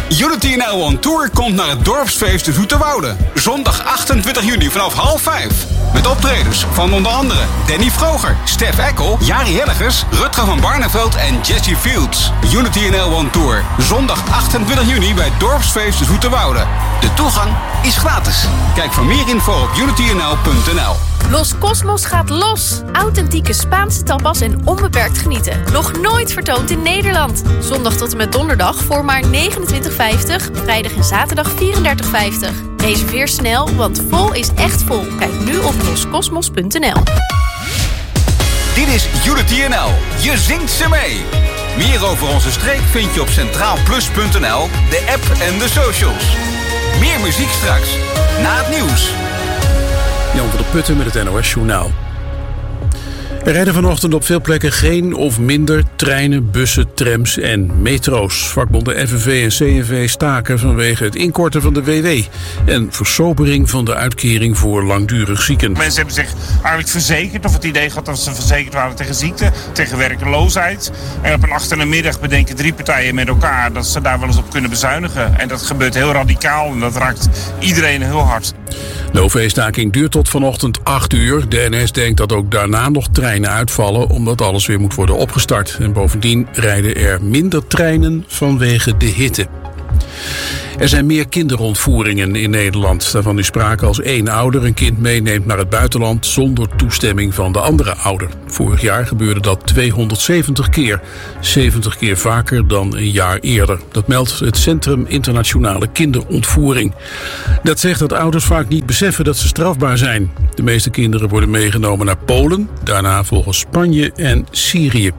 Unity NL On Tour komt naar het dorpsfeest de Zoeterwoude. Zondag 28 juni vanaf 4:30. Met optredens van onder andere Danny Vroger, Stef Eckel, Jari Hellegers, Rutger van Barneveld en Jesse Fields. Unity NL On Tour. Zondag 28 juni bij dorpsfeest de Zoeterwoude. De toegang is gratis. Kijk voor meer info op unitynl.nl. Los Cosmos gaat los. Authentieke Spaanse tapas en onbeperkt genieten. Nog nooit vertoond in Nederland. Zondag tot en met donderdag voor maar €29,50. Vrijdag en zaterdag €34,50. Reserveer snel, want vol is echt vol. Kijk nu op loscosmos.nl. Dit is Unity NL. Je zingt ze mee. Meer over onze streek vind je op centraalplus.nl, de app en de socials. Meer muziek straks, na het nieuws. Jan van der Putten met het NOS-journaal. Er rijden vanochtend op veel plekken geen of minder treinen, bussen, trams en metro's. Vakbonden FNV en CNV staken vanwege het inkorten van de WW en versobering van de uitkering voor langdurig zieken. Mensen hebben zich eigenlijk verzekerd of het idee gehad dat ze verzekerd waren tegen ziekte, tegen werkeloosheid. En op een achtermiddag bedenken 3 partijen met elkaar dat ze daar wel eens op kunnen bezuinigen. En dat gebeurt heel radicaal en dat raakt iedereen heel hard. De OV-staking duurt tot vanochtend 8 uur. De NS denkt dat ook daarna nog treinen uitvallen omdat alles weer moet worden opgestart. En bovendien rijden er minder treinen vanwege de hitte. Er zijn meer kinderontvoeringen in Nederland. Daarvan is sprake als 1 ouder een kind meeneemt naar het buitenland zonder toestemming van de andere ouder. Vorig jaar gebeurde dat 270 keer. 70 keer vaker dan een jaar eerder. Dat meldt het Centrum Internationale Kinderontvoering. Dat zegt dat ouders vaak niet beseffen dat ze strafbaar zijn. De meeste kinderen worden meegenomen naar Polen, daarna volgen Spanje en Syrië.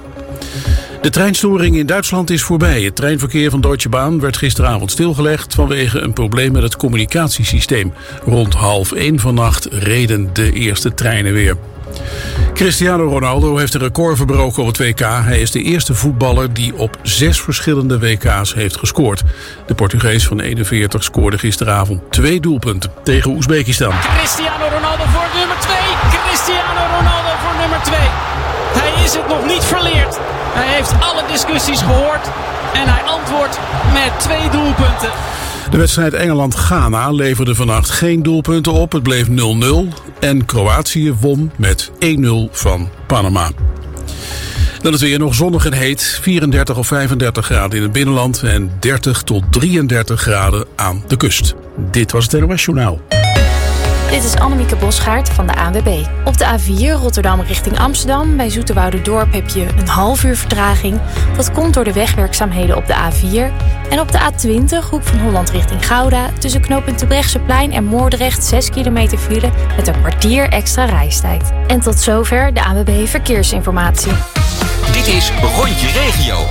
De treinstoring in Duitsland is voorbij. Het treinverkeer van Deutsche Bahn werd gisteravond stilgelegd vanwege een probleem met het communicatiesysteem. Rond 1:30 vannacht reden de eerste treinen weer. Cristiano Ronaldo heeft een record verbroken op het WK. Hij is de eerste voetballer die op 6 verschillende WK's heeft gescoord. De Portugees van 41 scoorde gisteravond 2 doelpunten tegen Oezbekistan. Cristiano Ronaldo voor nummer 2. Cristiano Ronaldo voor nummer 2. Hij is het nog niet verleerd. Hij heeft alle discussies gehoord en hij antwoordt met 2 doelpunten. De wedstrijd Engeland-Ghana leverde vannacht geen doelpunten op. Het bleef 0-0 en Kroatië won met 1-0 van Panama. Dan het weer nog zonnig en heet. 34 of 35 graden in het binnenland en 30 tot 33 graden aan de kust. Dit was het NOS Journaal. Dit is Annemieke Bosgaard van de ANWB. Op de A4 Rotterdam richting Amsterdam. Bij Zoeterwouderdorp heb je een half uur vertraging. Dat komt door de wegwerkzaamheden op de A4. En op de A20 Hoek van Holland richting Gouda. Tussen knooppunt Terbrechtseplein en Moordrecht 6 kilometer file met een kwartier extra reistijd. En tot zover de ANWB Verkeersinformatie. Dit is Rondje Regio.